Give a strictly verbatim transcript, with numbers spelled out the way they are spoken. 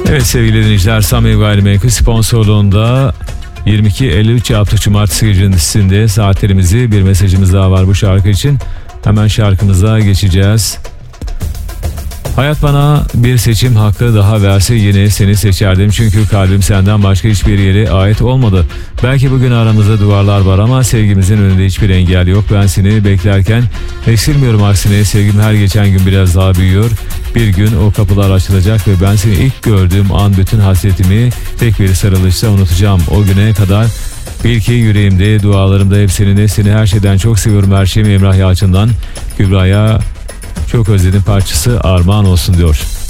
Evet sevgili dinleyiciler, Samim Gayrimenkul sponsorluğunda yirmi iki elli üç yaptık cumartesi gecesinde saatlerimizi. Bir mesajımız daha var bu şarkı için. Hemen şarkımıza geçeceğiz. Hayat bana bir seçim hakkı daha verse yine seni seçerdim. Çünkü kalbim senden başka hiçbir yere ait olmadı. Belki bugün aramızda duvarlar var ama sevgimizin önünde hiçbir engel yok. Ben seni beklerken eksilmiyorum, aksine sevgim her geçen gün biraz daha büyüyor. Bir gün o kapılar açılacak ve ben seni ilk gördüğüm an bütün hasretimi tek bir sarılışta unutacağım. O güne kadar bil ki yüreğimde, dualarımda hep seninle, seni her şeyden çok seviyorum, her şeyim. Emrah Yalçın'dan Kübra'ya çok özledim parçası armağan olsun diyor.